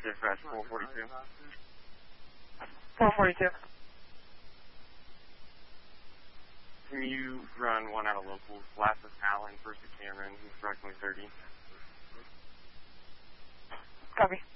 Dispatch 442. 442. Can you run one out of locals, last of Allen, first of Cameron, who's approximately 30? Copy.